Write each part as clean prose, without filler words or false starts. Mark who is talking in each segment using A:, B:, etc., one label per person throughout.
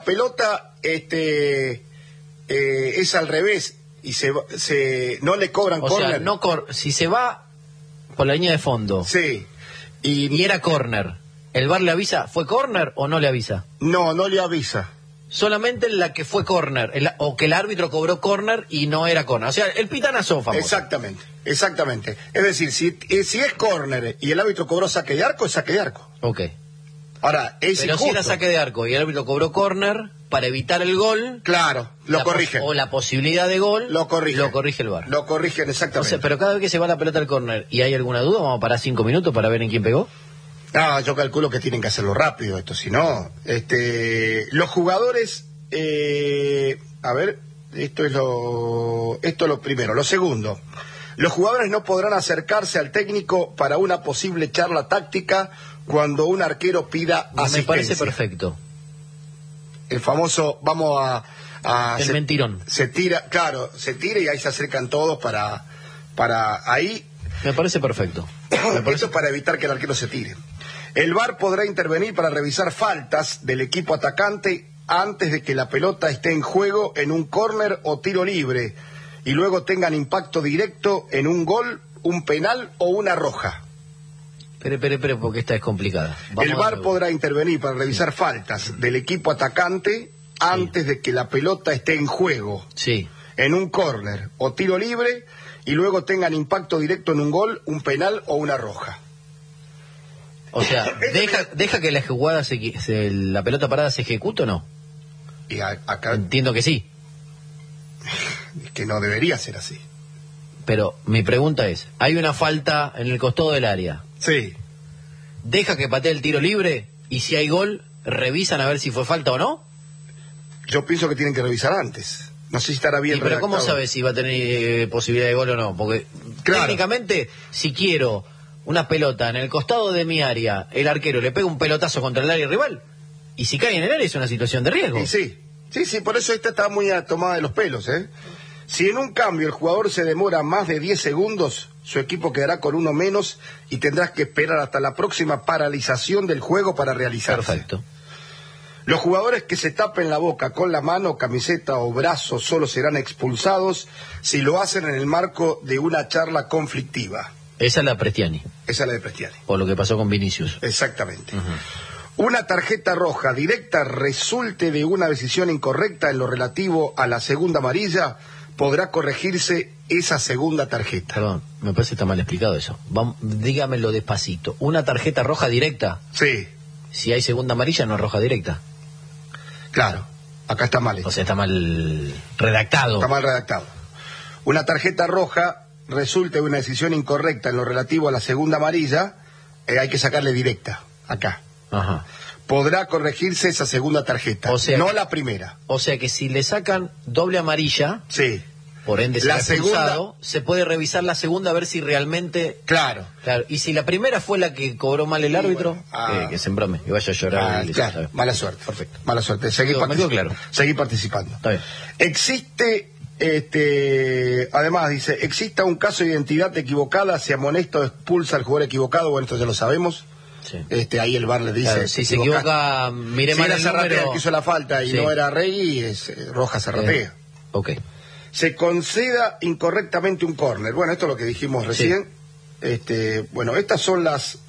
A: pelota es al revés y no le cobran córner.
B: Si se va por la línea de fondo.
A: Sí.
B: Y era córner. ¿El VAR le avisa, fue córner o no le avisa?
A: No, no le avisa.
B: Solamente en la que fue córner, o que el árbitro cobró córner y no era córner. O sea, el pitanazo famoso.
A: Exactamente. Es decir, si es córner y el árbitro cobró saque de arco, es saque de arco.
B: Ok.
A: Ahora, es
B: Pero
A: injusto.
B: si era saque de arco y el árbitro cobró córner, para evitar el gol...
A: Claro, lo corrigen.
B: O la posibilidad de gol,
A: lo corrige el VAR. Lo corrigen, exactamente.
B: O sea, pero cada vez que se va la pelota al córner y hay alguna duda, vamos a parar 5 minutos para ver en quién pegó.
A: No, yo calculo que tienen que hacerlo rápido esto, si no, los jugadores, a ver, esto es lo primero. Lo segundo, los jugadores no podrán acercarse al técnico para una posible charla táctica cuando un arquero pida asistencia.
B: Me parece perfecto.
A: El famoso,
B: el mentirón.
A: Se tira y ahí se acercan todos para ahí.
B: Me parece perfecto.
A: Esto para evitar que el arquero se tire. El VAR podrá intervenir para revisar faltas del equipo atacante antes de que la pelota esté en juego en un córner o tiro libre y luego tengan impacto directo en un gol, un penal o una roja.
B: Pero, porque esta es complicada.
A: El VAR podrá intervenir para revisar faltas del equipo atacante antes de que la pelota esté en juego en un córner o tiro libre y luego tengan impacto directo en un gol, un penal o una roja.
B: O sea, ¿deja que la jugada, la pelota parada se ejecute o no?
A: Y acá
B: entiendo que sí.
A: Que no debería ser así.
B: Pero mi pregunta es, hay una falta en el costado del área.
A: Sí.
B: ¿Deja que patee el tiro libre? Y si hay gol, ¿revisan a ver si fue falta o no?
A: Yo pienso que tienen que revisar antes. No sé si estará bien
B: pero
A: redactado.
B: ¿cómo sabes si va a tener posibilidad de gol o no? Porque técnicamente, si quiero una pelota en el costado de mi área, el arquero le pega un pelotazo contra el área rival, y si cae en el área es una situación de riesgo.
A: Sí, por eso esta está muy tomada de los pelos, Si en un cambio el jugador se demora más de 10 segundos, su equipo quedará con uno menos y tendrás que esperar hasta la próxima paralización del juego para realizarse.
B: Perfecto.
A: Los jugadores que se tapen la boca con la mano, camiseta o brazo solo serán expulsados si lo hacen en el marco de una charla conflictiva.
B: Esa es la Prestiani.
A: Esa es la de Prestiani.
B: Por lo que pasó con Vinicius.
A: Exactamente. Una tarjeta roja directa resulte de una decisión incorrecta en lo relativo a la segunda amarilla, podrá corregirse esa segunda tarjeta.
B: Perdón, me parece que está mal explicado eso. Dígamelo despacito. ¿Una tarjeta roja directa?
A: Sí.
B: Si hay segunda amarilla, no es roja directa.
A: Claro, acá está mal.
B: O sea, está mal redactado.
A: Está mal redactado. Una tarjeta roja resulte de una decisión incorrecta en lo relativo a la segunda amarilla, hay que sacarle directa, acá.
B: Ajá.
A: Podrá corregirse esa segunda tarjeta, no la primera.
B: O sea que si le sacan doble amarilla, por ende
A: la segunda,
B: se puede revisar la segunda a ver si realmente...
A: Claro.
B: Y si la primera fue la que cobró mal el árbitro, que se embrome y vaya a llorar.
A: Claro, mala suerte.
B: Perfecto.
A: Mala suerte.
B: Me quedó claro.
A: Seguir participando.
B: Está bien.
A: Existe... además dice, exista un caso de identidad equivocada, se amonesta o expulsa al jugador equivocado, bueno, esto ya lo sabemos. Ahí el VAR le dice,
B: claro, si se equivoca, mire mal el número.
A: El que hizo la falta y no era Rey, es roja Zarratea.
B: Ok.
A: Se conceda incorrectamente un córner. Bueno, esto es lo que dijimos recién. Bueno, estas son las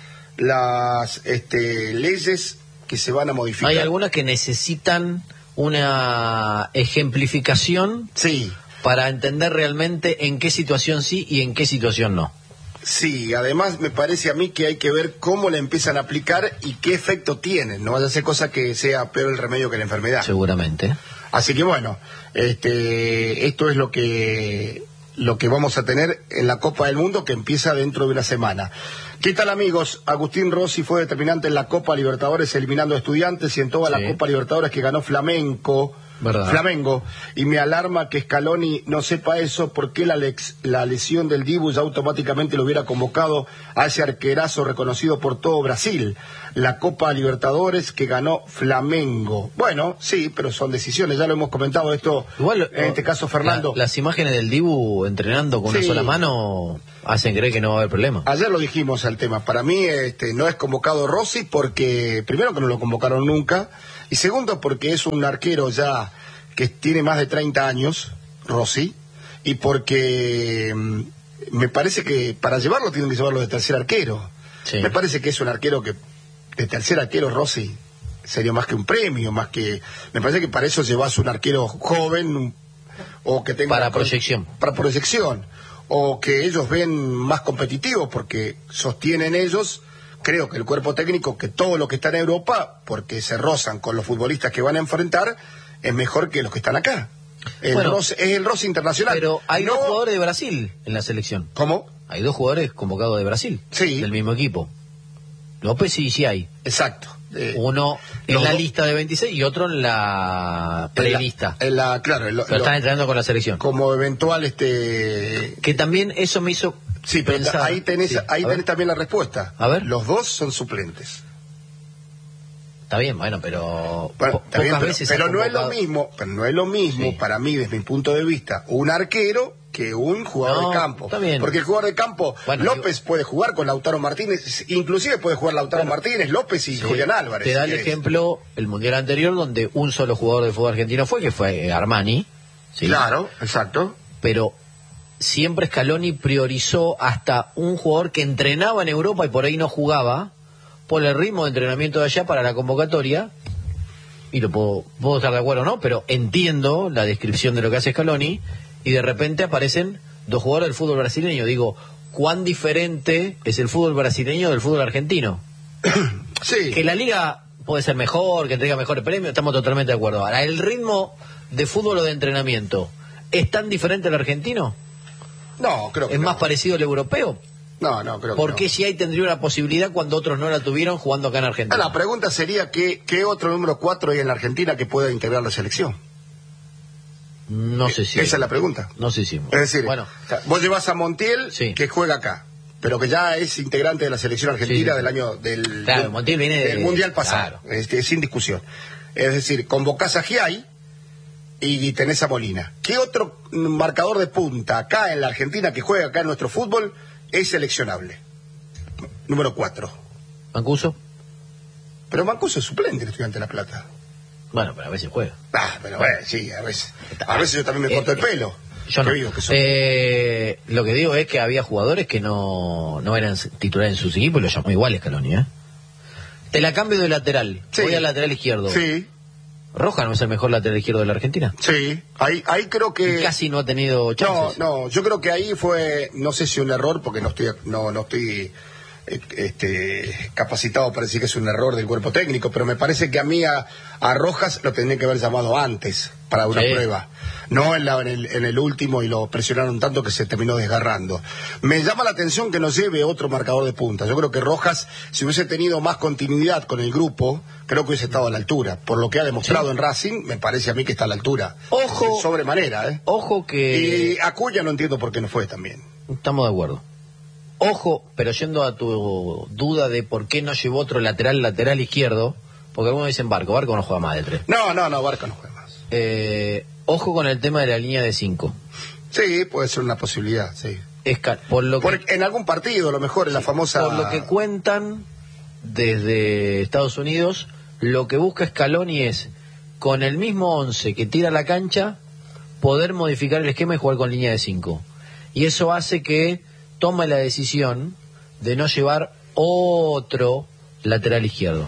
A: leyes que se van a modificar.
B: Hay algunas que necesitan una ejemplificación para entender realmente en qué situación sí y en qué situación no.
A: Sí, además me parece a mí que hay que ver cómo la empiezan a aplicar y qué efecto tienen. No vaya a ser cosa que sea peor el remedio que la enfermedad.
B: Seguramente.
A: Así que bueno, esto es lo que vamos a tener en la Copa del Mundo, que empieza dentro de una semana. ¿Qué tal, amigos? Agustín Rossi fue determinante en la Copa Libertadores eliminando a Estudiantes y en toda la Copa Libertadores que ganó Flamengo, y me alarma que Scaloni no sepa eso, porque la lesión del Dibu ya automáticamente lo hubiera convocado a ese arquerazo reconocido por todo Brasil. La Copa Libertadores que ganó Flamengo. Bueno, sí, pero son decisiones, ya lo hemos comentado esto. Igual, en este caso, Fernando.
B: Las imágenes del Dibu entrenando con una sola mano hacen creer que no va a haber problema.
A: Ayer lo dijimos al tema. Para mí no es convocado Rossi porque, primero, que no lo convocaron nunca, Y segundo, porque es un arquero ya que tiene más de 30 años, Rossi, y porque me parece que para llevarlo tienen que llevarlo de tercer arquero. Sí. Me parece que es un arquero que, de tercer arquero, Rossi, sería más que un premio, más que... Me parece que para eso llevas un arquero joven, o que tenga...
B: Para proyección.
A: Para proyección. O que ellos ven más competitivos, porque sostienen ellos, creo que el cuerpo técnico, que todo lo que está en Europa, porque se rozan con los futbolistas que van a enfrentar, es mejor que los que están acá. Es el Rossi internacional.
B: Pero hay dos jugadores de Brasil en la selección.
A: ¿Cómo?
B: Hay dos jugadores convocados de Brasil.
A: Sí.
B: Del mismo equipo. López y Giai.
A: Exacto.
B: Uno en la lista de 26 y otro en la prelista.
A: Claro.
B: Pero están entrenando con la selección.
A: Como eventual,
B: Que también eso me hizo
A: pensar. Pero ahí tenés también la respuesta.
B: A ver.
A: Los dos son suplentes.
B: Está bien, bueno, pero
A: veces pero no es lo mismo, sí, para mí, desde mi punto de vista, un arquero que un jugador de campo.
B: Está bien.
A: Porque el jugador de campo, López puede jugar con Lautaro Martínez, inclusive puede jugar Lautaro Martínez, López y Julián Álvarez.
B: Te da el ejemplo el mundial anterior donde un solo jugador de fútbol argentino que fue Armani. ¿Sí?
A: Claro, exacto.
B: Pero siempre Scaloni priorizó hasta un jugador que entrenaba en Europa y por ahí no jugaba, por el ritmo de entrenamiento de allá para la convocatoria, y lo puedo estar de acuerdo o no, pero entiendo la descripción de lo que hace Scaloni, y de repente aparecen dos jugadores del fútbol brasileño. Digo, ¿cuán diferente es el fútbol brasileño del fútbol argentino?
A: Sí.
B: Que la liga puede ser mejor, que entrega mejores premios, estamos totalmente de acuerdo. Ahora, ¿el ritmo de fútbol o de entrenamiento es tan diferente al argentino?
A: No, creo que
B: ¿Es
A: no.
B: más parecido al europeo?
A: No, creo que no.
B: ¿Por qué si hay tendría una posibilidad cuando otros no la tuvieron jugando acá en Argentina?
A: La pregunta sería, ¿qué otro número 4 hay en la Argentina que pueda integrar la selección?
B: No sé si...
A: Esa es la pregunta.
B: No sé si...
A: Es decir, vos llevas a Montiel, que juega acá, pero que ya es integrante de la selección argentina del año
B: Montiel viene
A: del Mundial pasado, sin discusión. Es decir, convocás a Giai y tenés a Molina. ¿Qué otro marcador de punta acá en la Argentina que juega acá en nuestro fútbol es seleccionable? Número 4.
B: ¿Mancuso?
A: Pero Mancuso es suplente en Estudiante de La Plata.
B: Bueno, pero a veces juega.
A: Pero bueno, sí, a veces yo también me corto el pelo.
B: Yo no. Lo que digo es que había jugadores que no eran titulares en sus equipos y los llamó igual Scaloni, Te la cambio de lateral.
A: Sí.
B: Voy al lateral izquierdo.
A: Sí.
B: ¿Roja no es el mejor lateral izquierdo de la Argentina?
A: Sí. Ahí creo que...
B: Y casi no ha tenido chances.
A: No, yo creo que ahí fue, no sé si un error, porque no estoy capacitado para decir que es un error del cuerpo técnico, pero me parece que a mí a Rojas lo tendría que haber llamado antes para una prueba, no en el último, y lo presionaron tanto que se terminó desgarrando. Me llama la atención que nos lleve otro marcador de punta. Yo creo que Rojas, si hubiese tenido más continuidad con el grupo, creo que hubiese estado a la altura. Por lo que ha demostrado en Racing, me parece a mí que está a la altura.
B: Ojo,
A: sobremanera,
B: Ojo que...
A: Y Acuña no entiendo por qué no fue también.
B: Estamos de acuerdo. Ojo, pero yendo a tu duda de por qué no llevó otro lateral izquierdo, porque algunos dicen Barco no juega más de 3.
A: No, Barco no juega más.
B: Ojo con el tema de la línea de 5.
A: Sí, puede ser una posibilidad, sí.
B: En
A: algún partido, a lo mejor, en la famosa...
B: Por lo que cuentan desde Estados Unidos, lo que busca Scaloni es, con el mismo 11 que tira a la cancha, poder modificar el esquema y jugar con línea de 5. Y eso hace que tome la decisión de no llevar otro lateral izquierdo.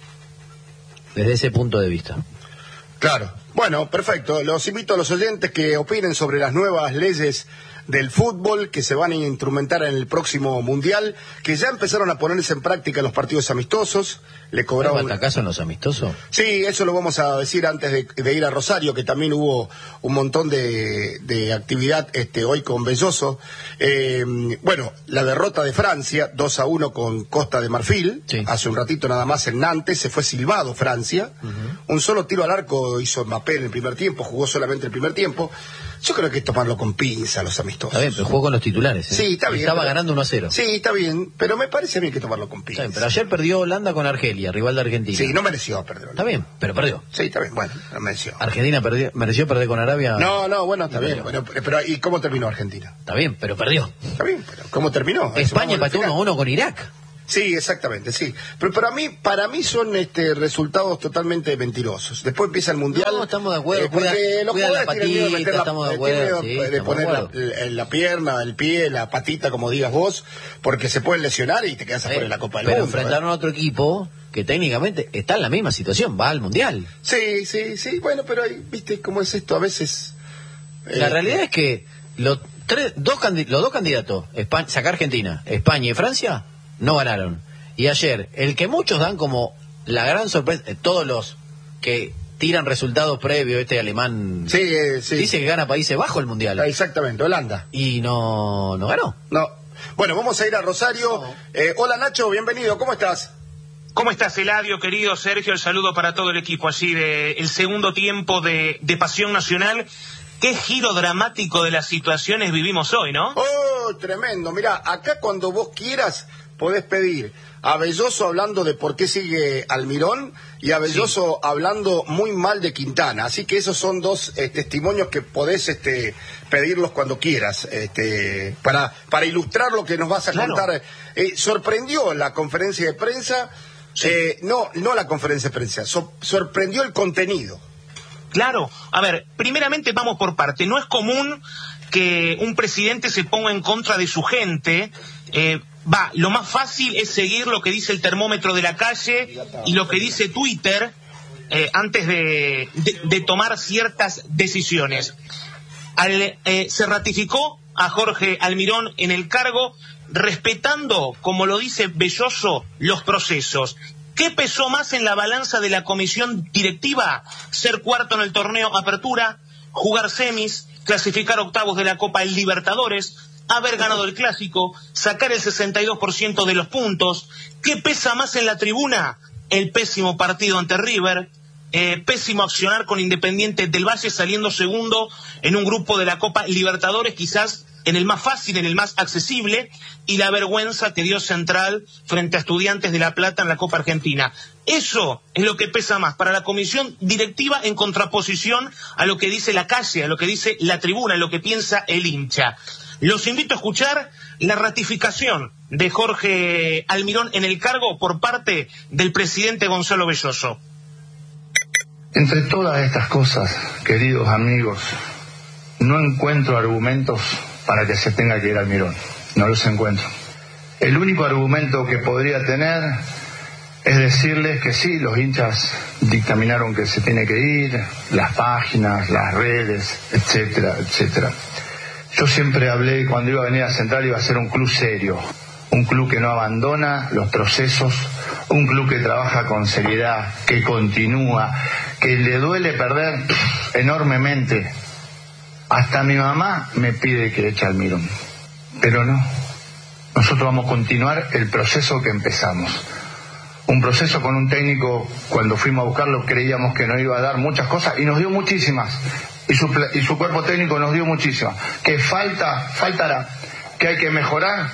B: Desde ese punto de vista.
A: Claro. Bueno, perfecto. Los invito a los oyentes que opinen sobre las nuevas leyes del fútbol que se van a instrumentar en el próximo Mundial, que ya empezaron a ponerse en práctica en los partidos amistosos. Le cobraron...
B: ¿Acaso en los amistosos?
A: Sí, eso lo vamos a decir antes de ir a Rosario, que también hubo un montón de actividad hoy con Belloso. Bueno, la derrota de Francia, 2-1 con Costa de Marfil, hace un ratito nada más en Nantes, se fue silbado Francia. Un solo tiro al arco hizo Mbappé en el primer tiempo, jugó solamente el primer tiempo. Yo creo que es tomarlo con pinza los amistosos.
B: Está bien, pero jugó con los titulares.
A: Sí, está bien.
B: Estaba ganando 1-0.
A: Sí, está bien, pero me parece bien que tomarlo con pinza.
B: Está bien, pero ayer perdió Holanda con Argelia, rival de Argentina.
A: Sí, no mereció perder.
B: Está bien, pero perdió.
A: Sí, está bien, bueno, no mereció.
B: ¿Argentina mereció perder con Arabia?
A: No, bueno, está bien. Bueno, pero ¿y cómo terminó Argentina?
B: Está bien, pero perdió.
A: Está bien, pero ¿cómo terminó?
B: España empató 1-1 con Irak.
A: Sí, exactamente, sí. Pero para mí son resultados totalmente mentirosos. Después empieza el Mundial.
B: No, estamos de acuerdo.
A: Porque los jugadores
B: tienen
A: miedo de meter
B: estamos de acuerdo,
A: de poner la pierna, el pie, la patita, como digas vos, porque se pueden lesionar y te quedas afuera de la Copa del Mundo.
B: Pero enfrentaron a otro equipo que técnicamente está en la misma situación, va al Mundial.
A: Sí, bueno, pero ahí, viste cómo es esto a veces.
B: La realidad es que los dos candidatos, saca Argentina, España y Francia, no ganaron. Y ayer, el que muchos dan como la gran sorpresa, todos los que tiran resultados previos, alemán dice que gana Países Bajos el Mundial.
A: Exactamente, Holanda.
B: Y no ganó.
A: No. Bueno, vamos a ir a Rosario. Hola Nacho, bienvenido, ¿cómo estás?
C: ¿Cómo estás, Eladio, querido Sergio? El saludo para todo el equipo allí el segundo tiempo de Pasión Nacional. Qué giro dramático de las situaciones vivimos hoy, ¿no?
A: Oh, tremendo. Mirá, acá cuando vos quieras podés pedir a Belloso hablando de por qué sigue Almirón y a Belloso hablando muy mal de Quintana. Así que esos son dos testimonios que podés pedirlos cuando quieras, para ilustrar lo que nos vas a contar. Sorprendió la conferencia de prensa, no la conferencia de prensa, sorprendió el contenido.
C: Claro, a ver, primeramente vamos por parte. No es común que un presidente se ponga en contra de su gente. Lo más fácil es seguir lo que dice el termómetro de la calle y lo que dice Twitter antes de tomar ciertas decisiones. Se ratificó a Jorge Almirón en el cargo, respetando, como lo dice Belloso, los procesos. ¿Qué pesó más en la balanza de la comisión directiva? Ser cuarto en el torneo Apertura, jugar semis, clasificar octavos de la Copa Libertadores, haber ganado el Clásico, sacar el 62% de los puntos. ¿Qué pesa más en la tribuna? El pésimo partido ante River, pésimo accionar con Independiente del Valle saliendo segundo en un grupo de la Copa Libertadores, quizás en el más fácil, en el más accesible, y la vergüenza que dio Central frente a Estudiantes de La Plata en la Copa Argentina. Eso es lo que pesa más para la comisión directiva en contraposición a lo que dice la calle, a lo que dice la tribuna, a lo que piensa el hincha. Los invito a escuchar la ratificación de Jorge Almirón en el cargo por parte del presidente Gonzalo Belloso.
D: Entre todas estas cosas, queridos amigos, no encuentro argumentos para que se tenga que ir Almirón. No los encuentro. El único argumento que podría tener es decirles que sí, los hinchas dictaminaron que se tiene que ir, las páginas, las redes, etcétera, etcétera. Yo siempre hablé, cuando iba a venir a Central, iba a ser un club serio, un club que no abandona los procesos, un club que trabaja con seriedad, que continúa, que le duele perder enormemente. Hasta mi mamá me pide que eche a Almirón, pero no. Nosotros vamos a continuar el proceso que empezamos. Un proceso con un técnico, cuando fuimos a buscarlo creíamos que nos iba a dar muchas cosas y nos dio muchísimas. Y su cuerpo técnico nos dio muchísimas. Que faltará, que hay que mejorar,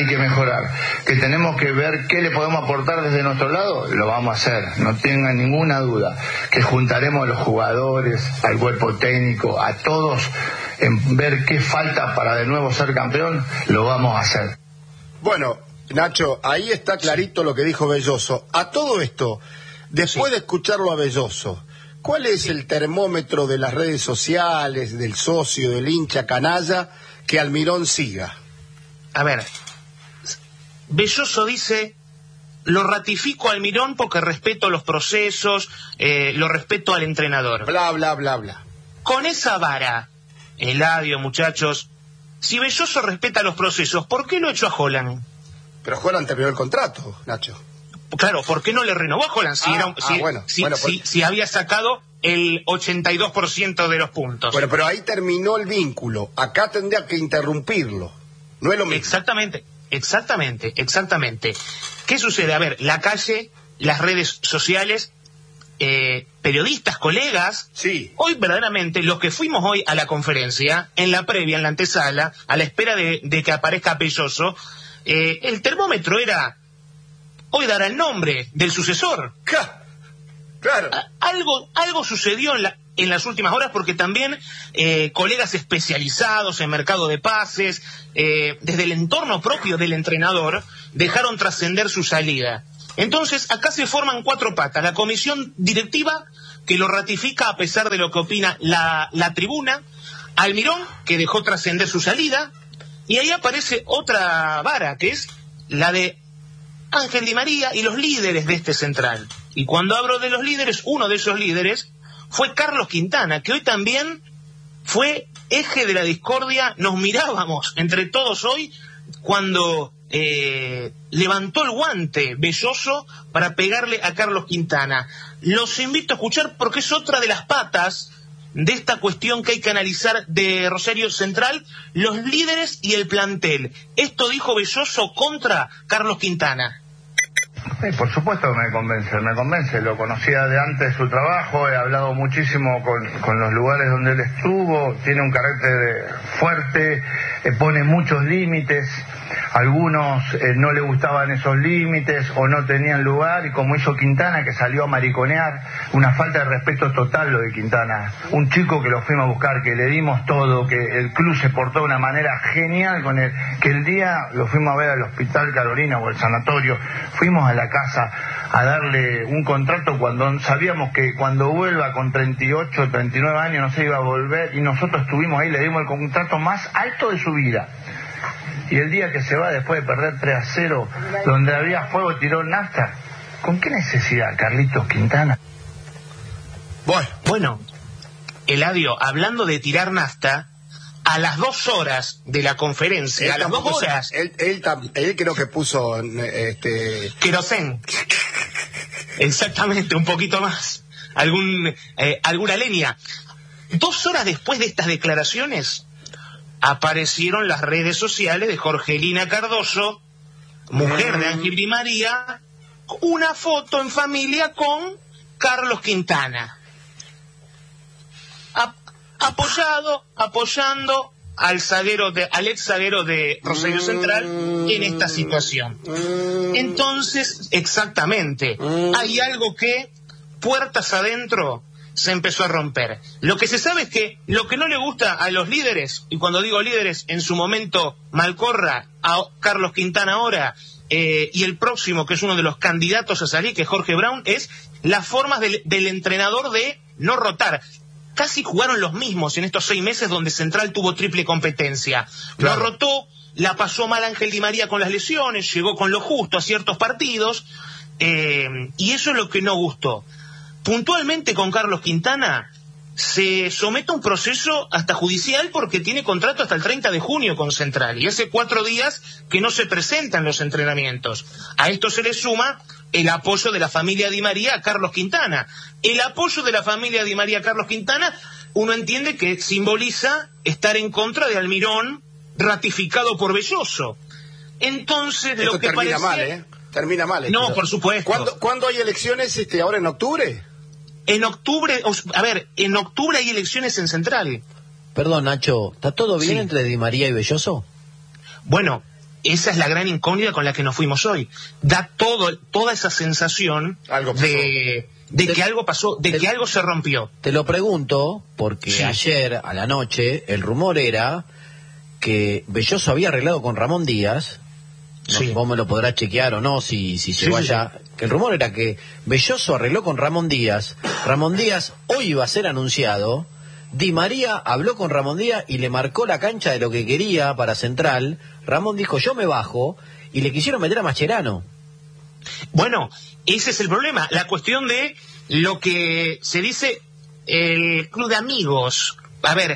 D: que tenemos que ver qué le podemos aportar desde nuestro lado, lo vamos a hacer, no tengan ninguna duda, que juntaremos a los jugadores, al cuerpo técnico, a todos, en ver qué falta para de nuevo ser campeón, lo vamos a hacer.
A: Bueno, Nacho, ahí está clarito lo que dijo Belloso. A todo esto, después de escucharlo a Belloso, ¿cuál es el termómetro de las redes sociales, del socio, del hincha canalla, que Almirón siga?
C: A ver, Belloso dice, lo ratifico a Almirón porque respeto los procesos, lo respeto al entrenador.
A: Bla, bla, bla, bla.
C: Con esa vara, Eladio, muchachos, si Belloso respeta los procesos, ¿por qué no echó a Holland?
A: Pero Holland terminó el contrato, Nacho.
C: Claro, ¿por qué no le renovó a Holland si había sacado el 82% de los puntos?
A: Bueno, pero ahí terminó el vínculo. Acá tendría que interrumpirlo. No es lo mismo.
C: Exactamente. ¿Qué sucede? A ver, la calle, las redes sociales, periodistas, colegas.
A: Sí.
C: Hoy verdaderamente, los que fuimos hoy a la conferencia, en la previa, en la antesala, a la espera de que aparezca Belloso, el termómetro era, hoy dará el nombre del sucesor.
A: Claro.
C: Algo sucedió en las últimas horas, porque también colegas especializados en mercado de pases, desde el entorno propio del entrenador, dejaron trascender su salida. Entonces, acá se forman cuatro patas. La comisión directiva, que lo ratifica a pesar de lo que opina la tribuna, Almirón, que dejó trascender su salida, y ahí aparece otra vara, que es la de Ángel Di María y los líderes de este central. Y cuando hablo de los líderes, uno de esos líderes fue Carlos Quintana, que hoy también fue eje de la discordia. Nos mirábamos entre todos hoy cuando levantó el guante Belloso para pegarle a Carlos Quintana. Los invito a escuchar porque es otra de las patas de esta cuestión que hay que analizar de Rosario Central, los líderes y el plantel. Esto dijo Belloso contra Carlos Quintana.
D: Sí, por supuesto que me convence, lo conocía de antes su trabajo, he hablado muchísimo con los lugares donde él estuvo, tiene un carácter fuerte, pone muchos límites, algunos no le gustaban esos límites o no tenían lugar, y como hizo Quintana, que salió a mariconear, una falta de respeto total lo de Quintana, un chico que lo fuimos a buscar, que le dimos todo, que el club se portó de una manera genial con él, que el día lo fuimos a ver al Hospital Carolina o al sanatorio, fuimos a la casa a darle un contrato cuando sabíamos que cuando vuelva con 38, 39 años no se iba a volver, y nosotros estuvimos ahí, le dimos el contrato más alto de su vida. Y el día que se va, después de perder 3-0, donde había fuego, tiró nafta. ¿Con qué necesidad, Carlitos Quintana?
C: Bueno, Eladio, hablando de tirar nafta, a las 2 horas de la conferencia,
A: él
C: a las 2 horas...
A: Él creo que puso...
C: Querosén. Exactamente, un poquito más. Alguna leña. 2 horas después de estas declaraciones, aparecieron las redes sociales de Jorgelina Cardoso, mujer de Ángel Di María, una foto en familia con Carlos Quintana. Apoyando al ex zaguero de Rosario Central en esta situación. Entonces, exactamente, hay algo que, puertas adentro, se empezó a romper. Lo que se sabe es que lo que no le gusta a los líderes, y cuando digo líderes, en su momento Malcorra, a Carlos Quintana ahora, y el próximo, que es uno de los candidatos a salir, que es Jorge Brown, es las formas del entrenador de no rotar. Casi jugaron los mismos en estos 6 meses donde Central tuvo triple competencia. Claro. No rotó, la pasó mal Ángel Di María con las lesiones, llegó con lo justo a ciertos partidos, y eso es lo que no gustó. Puntualmente con Carlos Quintana se somete a un proceso hasta judicial porque tiene contrato hasta el 30 de junio con Central y hace 4 días que no se presentan los entrenamientos. A esto se le suma el apoyo de la familia Di María a Carlos Quintana. El apoyo de la familia Di María a Carlos Quintana, uno entiende que simboliza estar en contra de Almirón, ratificado por Belloso. Entonces,
A: esto
C: lo que
A: termina
C: parece...
A: mal, ¿eh? Termina mal.
C: No, por supuesto.
A: ¿Cuándo hay elecciones? ¿Ahora en octubre?
C: En octubre hay elecciones en Central.
B: Perdón, Nacho, ¿está todo bien entre Di María y Belloso?
C: Bueno, esa es la gran incógnita con la que nos fuimos hoy. Da toda esa sensación de que algo pasó, que algo se rompió.
B: Te lo pregunto porque ayer a la noche el rumor era que Belloso había arreglado con Ramón Díaz. No sé, vos me lo podrás chequear o no, si llegó allá. Que el rumor era que Belloso arregló con Ramón Díaz. Ramón Díaz hoy iba a ser anunciado. Di María habló con Ramón Díaz y le marcó la cancha de lo que quería para Central. Ramón dijo, yo me bajo, y le quisieron meter a Mascherano.
C: Bueno, ese es el problema. La cuestión de lo que se dice el club de amigos. A ver,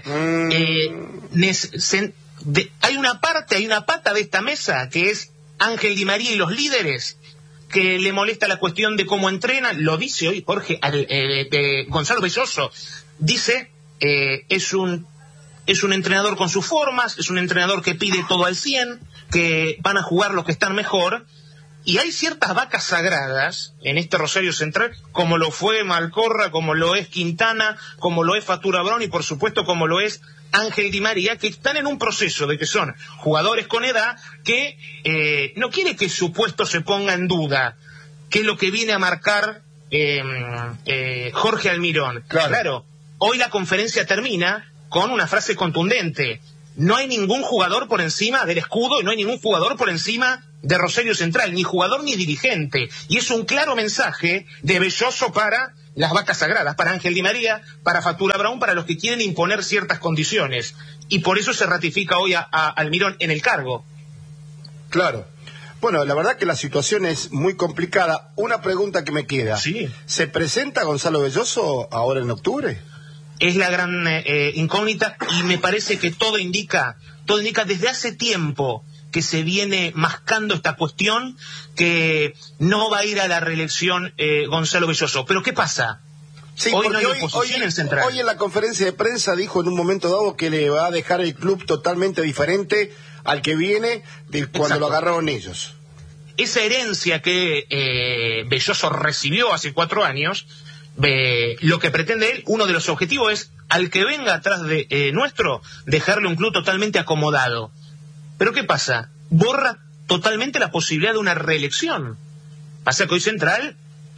C: hay una pata de esta mesa que es Ángel Di María y los líderes, que le molesta la cuestión de cómo entrenan. Lo dice hoy Gonzalo Belloso. Dice, es un entrenador con sus formas, es un entrenador que pide todo al 100, que van a jugar los que están mejor. Y hay ciertas vacas sagradas en este Rosario Central, como lo fue Malcorra, como lo es Quintana, como lo es Fatura Brown y por supuesto como lo es Ángel Di María, que están en un proceso de que son jugadores con edad que no quiere que su puesto se ponga en duda, que es lo que viene a marcar Jorge Almirón. Claro, hoy la conferencia termina con una frase contundente. No hay ningún jugador por encima del escudo y no hay ningún jugador por encima de Rosario Central, ni jugador ni dirigente. Y es un claro mensaje de Belloso para las vacas sagradas, para Ángel Di María, para Fatula Brown, para los que quieren imponer ciertas condiciones. Y por eso se ratifica hoy a Almirón en el cargo.
A: Claro. Bueno, la verdad que la situación es muy complicada. Una pregunta que me queda.
C: Sí.
A: ¿Se presenta Gonzalo Belloso ahora en octubre?
C: Es la gran incógnita, y me parece que todo indica desde hace tiempo que se viene mascando esta cuestión, que no va a ir a la reelección Gonzalo Belloso. Pero ¿qué pasa?
A: Sí,
C: hoy no hay oposición en Central.
A: Hoy en la conferencia de prensa dijo en un momento dado que le va a dejar el club totalmente diferente al que viene de cuando lo agarraron ellos.
C: Esa herencia que Belloso recibió hace 4 años, lo que pretende él, uno de los objetivos es, al que venga atrás de nuestro, dejarle un club totalmente acomodado. Pero ¿qué pasa? Borra totalmente la posibilidad de una reelección. Pasa que hoy Central,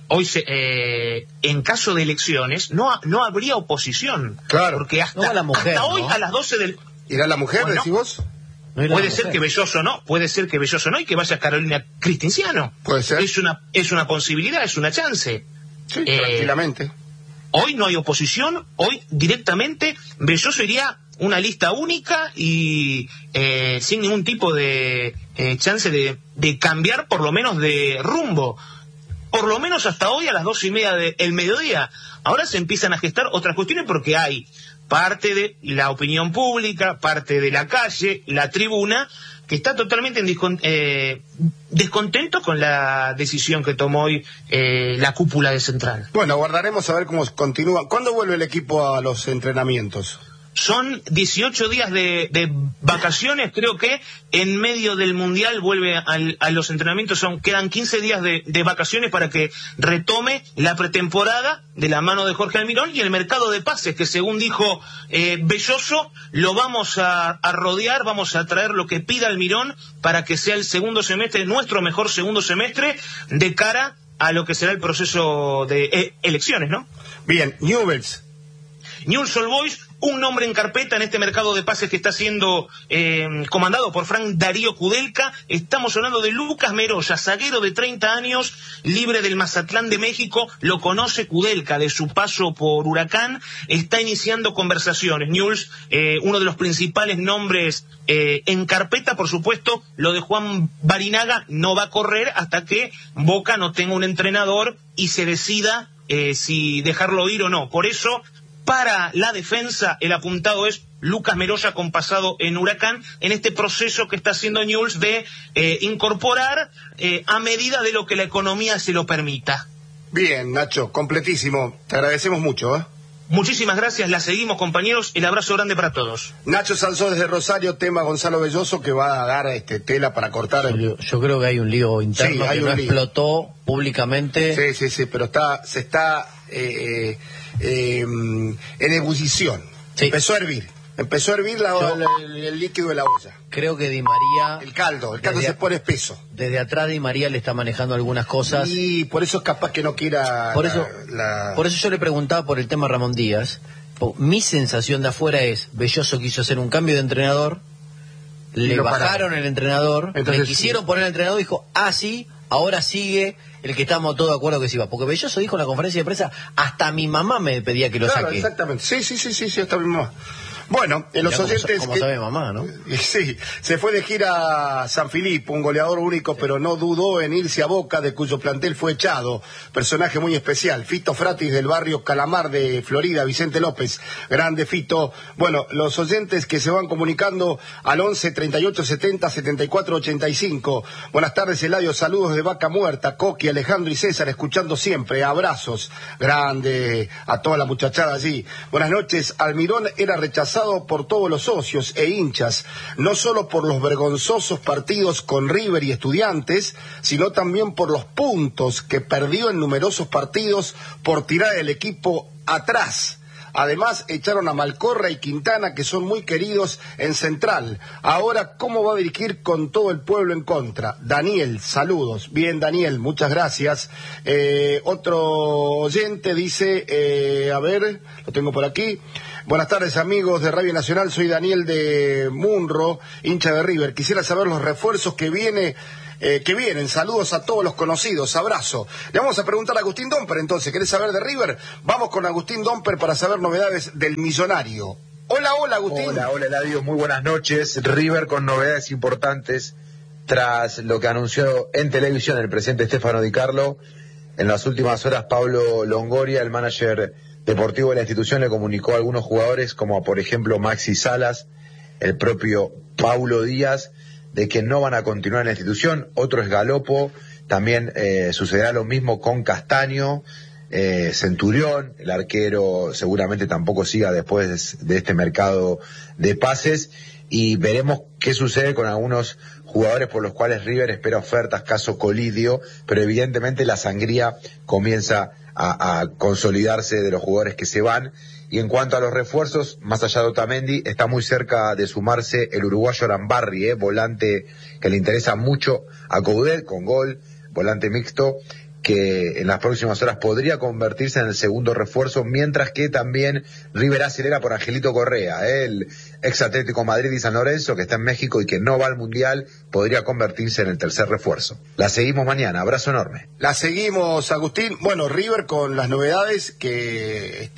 C: en caso de elecciones, no habría oposición.
A: Claro.
C: Porque hasta hoy, a las 12 del...
A: ¿Irá la mujer,
C: bueno,
A: decís vos?
C: Puede ser que Belloso no, y que vaya Carolina Cristinciano.
A: Puede ser.
C: Es una posibilidad, es una chance.
A: Sí, tranquilamente.
C: Hoy no hay oposición, hoy directamente Belloso iría una lista única y sin ningún tipo de chance de cambiar, por lo menos de rumbo. Por lo menos hasta hoy a las 2:30 del mediodía. Ahora se empiezan a gestar otras cuestiones porque hay parte de la opinión pública, parte de la calle, la tribuna, que está totalmente descontento con la decisión que tomó hoy la cúpula de Central.
A: Bueno, aguardaremos a ver cómo continúa. ¿Cuándo vuelve el equipo a los entrenamientos?
C: Son 18 días de vacaciones, creo que en medio del Mundial vuelve a los entrenamientos, quedan 15 días de vacaciones para que retome la pretemporada de la mano de Jorge Almirón y el mercado de pases, que según dijo Belloso, lo vamos a rodear, vamos a traer lo que pida Almirón para que sea el segundo semestre, nuestro mejor segundo semestre, de cara a lo que será el proceso de elecciones, ¿no?
A: Bien, Newell's
C: Old Boys, un nombre en carpeta en este mercado de pases que está siendo comandado por Frank Darío Kudelka. Estamos hablando de Lucas Meroya, zaguero de 30 años, libre del Mazatlán de México. Lo conoce Kudelka de su paso por Huracán. Está iniciando conversaciones. Newell's, uno de los principales nombres en carpeta, por supuesto, lo de Juan Barinaga no va a correr hasta que Boca no tenga un entrenador y se decida si dejarlo ir o no. Por eso, para la defensa, el apuntado es Lucas Meroya, con pasado en Huracán, en este proceso que está haciendo Newell's de incorporar a medida de lo que la economía se lo permita.
A: Bien, Nacho, completísimo. Te agradecemos mucho, ¿eh?
C: Muchísimas gracias, la seguimos, compañeros. El abrazo grande para todos.
A: Nacho Sansó desde Rosario, tema Gonzalo Belloso, que va a dar tela para cortar.
B: Yo creo que hay un lío interno, sí, que no explotó públicamente.
A: Sí, pero se está en ebullición. Sí. Empezó a hervir el líquido de la olla.
B: Creo que Di María...
A: El caldo se pone espeso.
B: Desde atrás Di María le está manejando algunas cosas.
A: Y por eso es capaz que no quiera...
B: Por eso yo le preguntaba por el tema Ramón Díaz. Mi sensación de afuera es, Belloso quiso hacer un cambio de entrenador, le bajaron el entrenador, entonces, le quisieron poner el entrenador, dijo, sí, ahora sigue el que estamos todos de acuerdo que se iba. Porque Belloso dijo en la conferencia de prensa, hasta mi mamá me pedía que lo saque.
A: Exactamente. Sí, hasta mi mamá. Bueno, en los oyentes...
B: Como sabe mamá, ¿no?
A: Sí, se fue de gira a San Filipo, un goleador único, pero no dudó en irse a Boca, de cuyo plantel fue echado. Personaje muy especial, Fito Fratis, del barrio Calamar de Florida, Vicente López, grande Fito. Bueno, los oyentes que se van comunicando al 11 38 70 74 85. Buenas tardes, Eladio, saludos de Vaca Muerta, Coqui, Alejandro y César, escuchando siempre, abrazos, grande a toda la muchachada allí. Buenas noches, Almirón era rechazado por todos los socios e hinchas, no solo por los vergonzosos partidos con River y Estudiantes, sino también por los puntos que perdió en numerosos partidos por tirar el equipo atrás. Además, echaron a Malcorra y Quintana, que son muy queridos en Central. Ahora, ¿cómo va a dirigir con todo el pueblo en contra? Daniel, saludos. Bien, Daniel, muchas gracias. Otro oyente dice, a ver, lo tengo por aquí. Buenas tardes, amigos de Radio Nacional, soy Daniel de Munro, hincha de River. Quisiera saber los refuerzos que vienen. Saludos a todos los conocidos, abrazo. Le vamos a preguntar a Agustín Domper entonces, ¿querés saber de River? Vamos con Agustín Domper para saber novedades del millonario. Hola, Agustín.
E: Hola, Eladio, muy buenas noches. River con novedades importantes tras lo que anunció en televisión el presidente Stefano Di Carlo. En las últimas horas, Pablo Longoria, el manager deportivo de la institución, le comunicó a algunos jugadores, como por ejemplo Maxi Salas, el propio Paulo Díaz, de que no van a continuar en la institución. Otro es Galopo, también sucederá lo mismo con Castaño, Centurión, el arquero seguramente tampoco siga después de este mercado de pases, y veremos qué sucede con algunos jugadores por los cuales River espera ofertas, caso Colidio, pero evidentemente la sangría comienza a consolidarse de los jugadores que se van. Y en cuanto a los refuerzos, más allá de Otamendi, está muy cerca de sumarse el uruguayo Arambarri, volante que le interesa mucho a Coudet, con gol, volante mixto, que en las próximas horas podría convertirse en el segundo refuerzo, mientras que también River acelera por Angelito Correa, el ex Atlético Madrid y San Lorenzo, que está en México y que no va al Mundial, podría convertirse en el tercer refuerzo. La seguimos mañana, abrazo enorme.
A: La seguimos, Agustín. Bueno, River con las novedades que...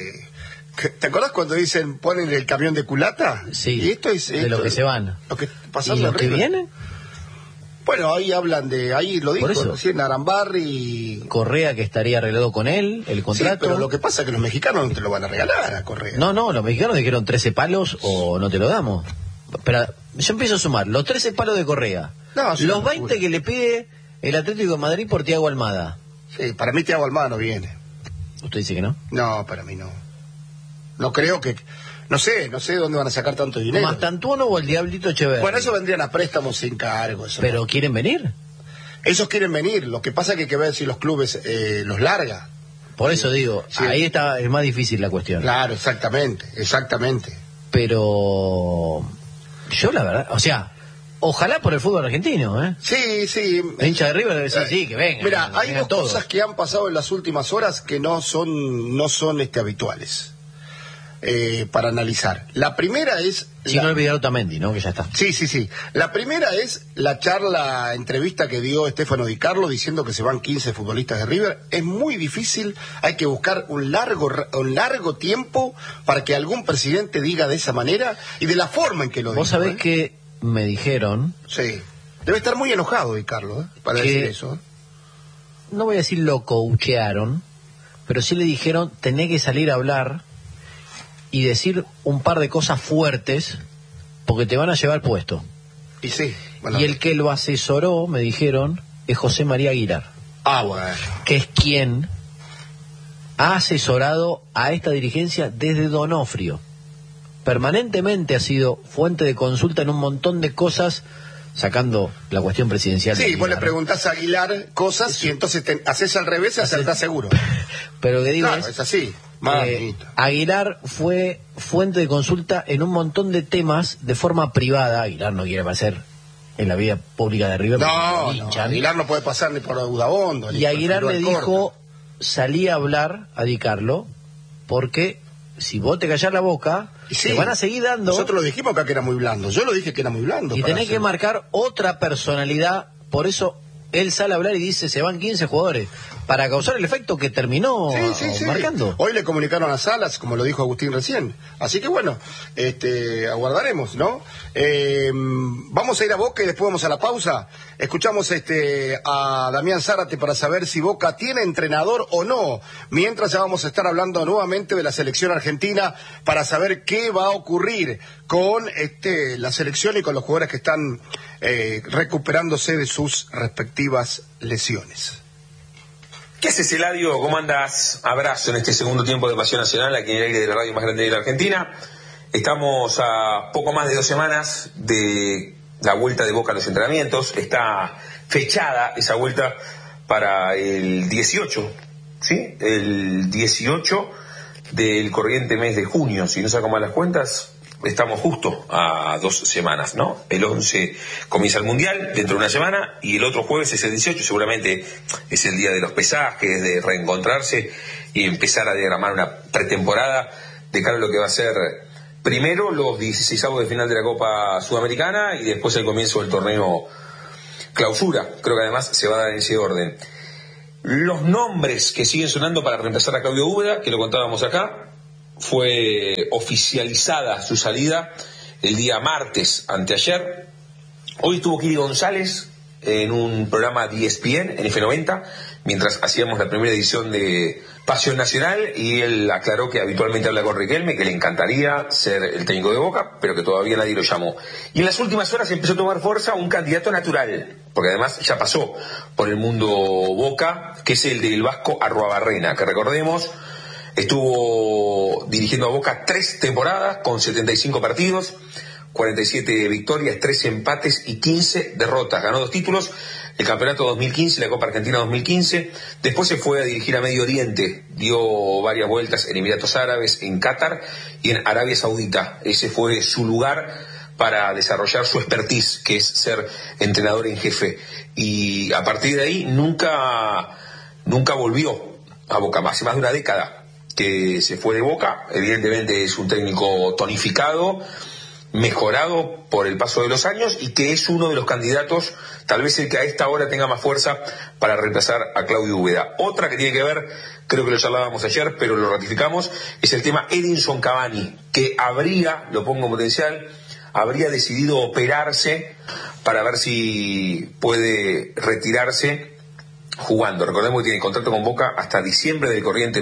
A: ¿Te acordás cuando dicen ponen el camión de culata?
B: Sí,
A: y esto es
B: de lo que se van.
A: Lo que
B: ¿Y lo que viene?
A: Bueno, ahí hablan de, ahí lo dijo recién Arambarri.
B: Correa, que estaría arreglado con él, el contrato.
A: Sí, pero lo que pasa es que los mexicanos no te lo van a regalar a Correa.
B: No, los mexicanos dijeron 13 palos o no te lo damos. Pero yo empiezo a sumar los 13 palos de Correa, los 20 que le pide el Atlético de Madrid por Thiago Almada.
A: Sí, para mí Thiago Almada no viene.
B: ¿Usted dice que no?
A: No, para mí no. No creo que... No sé dónde van a sacar tanto dinero.
B: ¿Mastantuono o el Diablito Echeverri?
A: Bueno, eso vendrían a préstamos sin cargo.
B: ¿Pero
A: no.
B: quieren venir?
A: Esos quieren venir. Lo que pasa es que hay que ver si los clubes los larga.
B: Por eso digo,
A: sí.
B: Ahí es más difícil la cuestión.
A: Claro, exactamente.
B: Pero yo la verdad, o sea, ojalá por el fútbol argentino, ¿eh?
A: Sí.
B: El hincha de River debe decir, sí, que vengan.
A: Mira, hay dos
B: todos.
A: cosas que han pasado en las últimas horas que no son habituales. Para analizar. La primera es...
B: Sin olvidar Otamendi, ¿no? Que ya está.
A: Sí. La primera es la entrevista que dio Stefano Di Carlo diciendo que se van 15 futbolistas de River. Es muy difícil, hay que buscar un largo tiempo para que algún presidente diga de esa manera y de la forma en que lo dijo.
B: Vos sabés que me dijeron...
A: Sí. Debe estar muy enojado Di Carlo, para decir eso.
B: No voy a decir lo coachearon, pero sí le dijeron, tenés que salir a hablar y decir un par de cosas fuertes porque te van a llevar puesto.
A: Y sí. Bueno.
B: Y el que lo asesoró, me dijeron, es José María Aguilar.
A: Bueno.
B: Que es quien ha asesorado a esta dirigencia desde Donofrio. Permanentemente ha sido fuente de consulta en un montón de cosas, sacando la cuestión presidencial.
A: Sí, vos le preguntás a Aguilar cosas y entonces haces al revés y acertás seguro.
B: Pero lo que digo
A: es así.
B: Aguilar fue fuente de consulta en un montón de temas de forma privada. Aguilar no quiere aparecer en la vida pública de River.
A: No, Aguilar no puede pasar ni por Udabondo.
B: Y Aguilar le dijo, salí a hablar a Di Carlo, porque si vos te callás la boca, te van a seguir dando.
A: Nosotros lo dijimos acá que era muy blando. Yo lo dije que era muy blando.
B: Y tenés que marcar otra personalidad. Por eso él sale a hablar y dice, se van 15 jugadores, para causar el efecto que terminó marcando.
A: Hoy le comunicaron a Salas, como lo dijo Agustín recién. Así que bueno, aguardaremos, ¿no? Vamos a ir a Boca y después vamos a la pausa. Escuchamos a Damián Zárate para saber si Boca tiene entrenador o no. Mientras ya vamos a estar hablando nuevamente de la selección argentina para saber qué va a ocurrir con la selección y con los jugadores que están recuperándose de sus respectivas lesiones.
F: ¿Qué haces, Eladio? ¿Cómo andas? Abrazo en este segundo tiempo de Pasión Nacional, aquí en el aire de la radio más grande de la Argentina. Estamos a poco más de 2 semanas de la vuelta de Boca a los entrenamientos. Está fechada esa vuelta para el 18, ¿sí? El 18 del corriente mes de junio. Si no saco mal las cuentas, estamos justo a 2 semanas, ¿no? El 11 comienza el Mundial, dentro de una semana, y el otro jueves es el 18, seguramente es el día de los pesajes, de reencontrarse y empezar a diagramar una pretemporada de cara a lo que va a ser primero los 16avos de final de la Copa Sudamericana y después el comienzo del torneo Clausura. Creo que además se va a dar en ese orden. Los nombres que siguen sonando para reemplazar a Claudio Úbeda, que lo contábamos acá, fue oficializada su salida el día martes, anteayer. Hoy estuvo Kiri González en un programa de ESPN, en F90, mientras hacíamos la primera edición de Pasión Nacional, y él aclaró que habitualmente habla con Riquelme, que le encantaría ser el técnico de Boca, pero que todavía nadie lo llamó. Y en las últimas horas empezó a tomar fuerza un candidato natural, porque además ya pasó por el mundo Boca, que es el del vasco Arruabarrena, que recordemos estuvo dirigiendo a Boca 3 temporadas con 75 partidos, 47 victorias, 13 empates y 15 derrotas. Ganó 2 títulos, el Campeonato 2015 y la Copa Argentina 2015. Después se fue a dirigir a Medio Oriente, dio varias vueltas en Emiratos Árabes, en Qatar y en Arabia Saudita. Ese fue su lugar para desarrollar su expertise, que es ser entrenador en jefe. Y a partir de ahí nunca volvió a Boca, hace más de una década que se fue de Boca. Evidentemente es un técnico tonificado, mejorado por el paso de los años, y que es uno de los candidatos, tal vez el que a esta hora tenga más fuerza para reemplazar a Claudio Úbeda. Otra que tiene que ver, creo que lo charlábamos ayer, pero lo ratificamos, es el tema Edinson Cavani, que lo pongo en potencial, habría decidido operarse para ver si puede retirarse jugando. Recordemos que tiene contrato con Boca hasta diciembre del corriente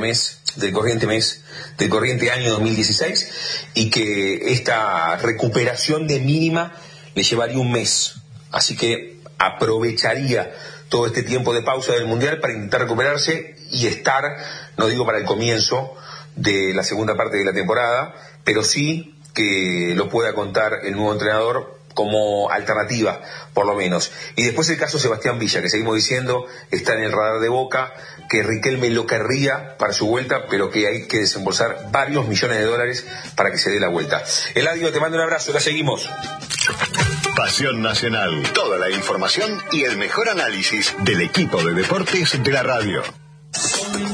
F: año 2016, y que esta recuperación de mínima le llevaría un mes. Así que aprovecharía todo este tiempo de pausa del Mundial para intentar recuperarse y estar, no digo para el comienzo de la segunda parte de la temporada, pero sí que lo pueda contar el nuevo entrenador como alternativa, por lo menos. Y después el caso Sebastián Villa, que seguimos diciendo está en el radar de Boca, que Riquelme lo querría para su vuelta, pero que hay que desembolsar varios millones de dólares para que se dé la vuelta. Eladio, te mando un abrazo, la seguimos.
G: Pasión Nacional, toda la información y el mejor análisis del equipo de deportes de la radio.